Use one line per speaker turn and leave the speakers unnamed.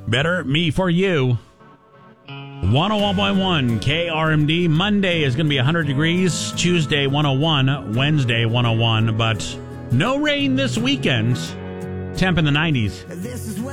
Better Me For You. 101.1 KRMD. Monday is going to be 100 degrees. Tuesday, 101. Wednesday, 101. But no rain this weekend. Temp in the 90s.